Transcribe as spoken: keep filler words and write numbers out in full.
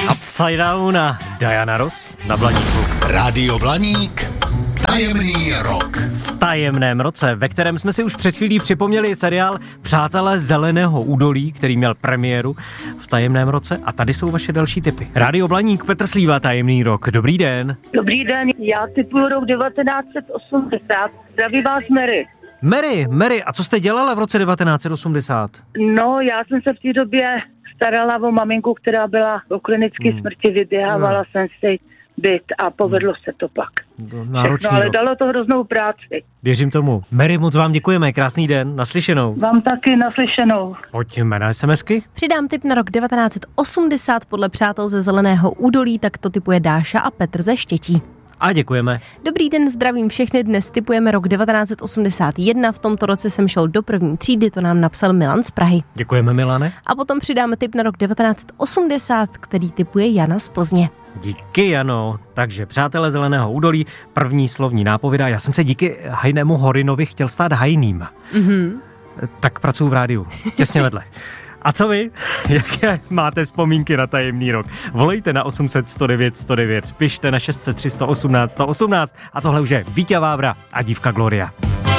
Upside Down a Diana Ross na Blaníku. Rádio Blaník, tajemný rok. V tajemném roce, ve kterém jsme si už před chvílí připomněli seriál Přátelé zeleného údolí, který měl premiéru v tajemném roce. A tady jsou vaše další tipy. Rádio Blaník, Petr Slíva, tajemný rok. Dobrý den. Dobrý den, já tipuju rok devatenáct set osmdesát. Zdraví vás Mary. Mary, Mary, a co jste dělala v roce devatenáct set osmdesát? No, já jsem se v té době starala o maminku, která byla o klinické hmm. smrti, vyběhávala hmm. jsem si byt a povedlo se to pak. Náročný no, ale rok. dalo to hroznou práci. Věřím tomu. Mary, moc vám děkujeme, krásný den, naslyšenou. Vám taky naslyšenou. Pojďme na SMSky. Přidám tip na rok devatenáct set osmdesát podle Přátel ze zeleného údolí, tak to tipuje Dáša a Petr ze Štětí. A děkujeme. Dobrý den, zdravím všechny, dnes tipujeme rok devatenáct set osmdesát jedna, v tomto roce jsem šel do první třídy, to nám napsal Milan z Prahy. Děkujeme, Milane. A potom přidáme tip na rok devatenáct set osmdesát, který tipuje Jana z Plzně. Díky, Jano. Takže Přátelé zeleného údolí, první slovní nápověda. Já jsem se díky Hajnému Horinovi chtěl stát hajným. Mhm. Tak pracuji v rádiu, těsně vedle. A co vy? Jaké máte vzpomínky na tajemný rok? Volejte na osm set sto devět sto devět, pište na šest set tři sto osmnáct sto osmnáct a tohle už je Vítě Vávra a dívka Gloria.